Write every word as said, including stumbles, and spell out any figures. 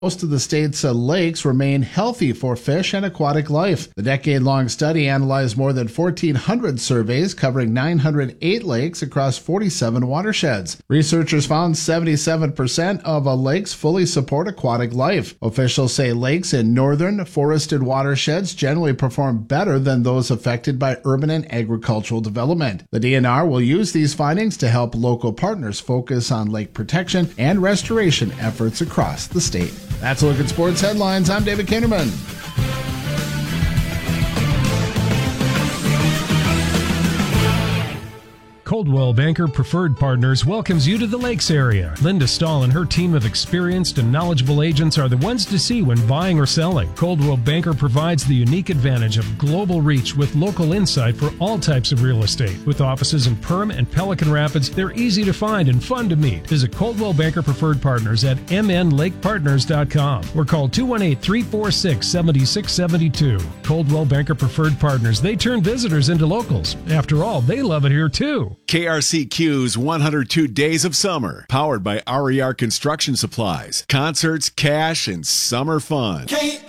Most of the state's uh, lakes remain healthy for fish and aquatic life. The decade-long study analyzed more than fourteen hundred surveys covering nine hundred eight lakes across forty-seven watersheds. Researchers found seventy-seven percent of uh, lakes fully support aquatic life. Officials say lakes in northern, forested watersheds generally perform better than those affected by urban and agricultural development. The D N R will use these findings to help local partners focus on lake protection and restoration efforts across the state. That's a look at sports headlines. I'm David Kinderman. Coldwell Banker Preferred Partners welcomes you to the Lakes area. Linda Stahl and her team of experienced and knowledgeable agents are the ones to see when buying or selling. Coldwell Banker provides the unique advantage of global reach with local insight for all types of real estate. With offices in Perham and Pelican Rapids, they're easy to find and fun to meet. Visit Coldwell Banker Preferred Partners at m n lake partners dot com or call two one eight, three four six, seven six seven two. Coldwell Banker Preferred Partners, they turn visitors into locals. After all, they love it here too. K R C Q's one hundred two Days of Summer, powered by R E R Construction Supplies. Concerts, cash, and summer fun. K